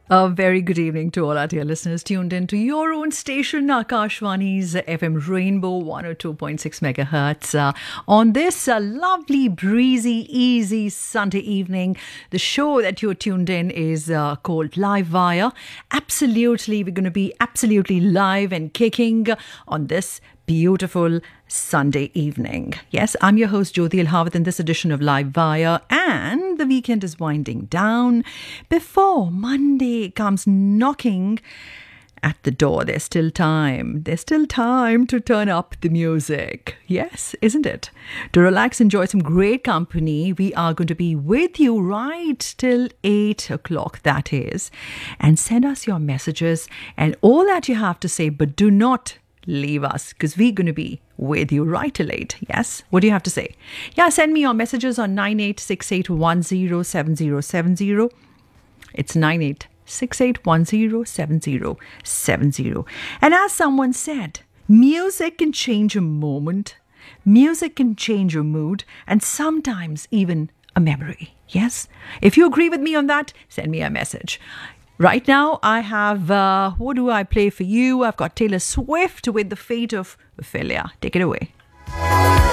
A very good evening to all our dear listeners tuned in to your own station, Akashvani's FM Rainbow 102.6 megahertz. On this lovely, breezy, easy Sunday evening, the show that you're tuned in is called Live Wire. Absolutely, we're going to be absolutely live and kicking on this beautiful Sunday evening. Yes, I'm your host Jyoti Alhawat in this edition of Live Wire, and the weekend is winding down. Before Monday comes knocking at the door, there's still time. There's still time to turn up the music. Yes, isn't it? To relax, enjoy some great company. We are going to be with you right till 8 o'clock, that is. And send us your messages and all that you have to say, but do not leave us, because we're going to be with you right till 8. Yes? What do you have to say? Yeah, send me your messages on 9868107070. It's 9868107070. And as someone said, music can change a moment, music can change your mood, and sometimes even a memory. Yes? If you agree with me on that, send me a message. Right now, I have, what do I play for you? I've got Taylor Swift with The Fate of Ophelia. Take it away.